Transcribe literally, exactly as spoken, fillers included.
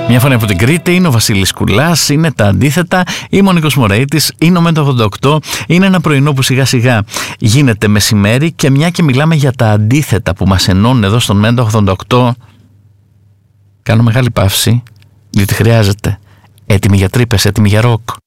Μια φωνή από την Κρήτη, είναι ο Βασίλης Κουλάς, είναι τα αντίθετα, είμαι ο Νίκος Μωραΐτης, είναι ο Μέντο ογδόντα οκτώ, είναι ένα πρωινό που σιγά σιγά γίνεται μεσημέρι και μια και μιλάμε για τα αντίθετα που μας ενώνουν εδώ στον Μέντο ογδόντα οκτώ, κάνω μεγάλη παύση, διότι χρειάζεται. Έτοιμοι για τρύπες, έτοιμοι για ροκ.